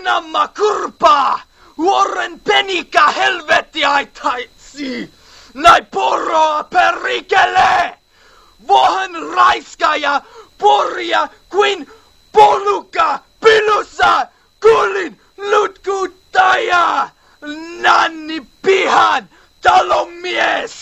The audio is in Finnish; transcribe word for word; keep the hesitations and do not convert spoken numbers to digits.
Panamma kurpaa! Warren penika helvetti aitaisi! Näin poroa perikele! Vohan raiskaaja porja kuin polukka pilussa kuulin lutkuttaja! Nanni pihan talonmies!